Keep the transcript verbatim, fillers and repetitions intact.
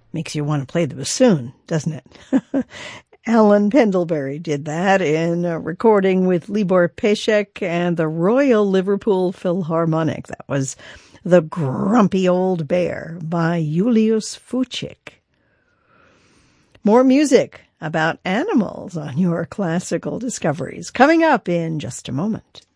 Makes you want to play the bassoon, doesn't it? Alan Pendlebury did that in a recording with Libor Peshek and the Royal Liverpool Philharmonic. That was The Grumpy Old Bear by Julius Fuchik. More music about animals on your classical discoveries coming up in just a moment.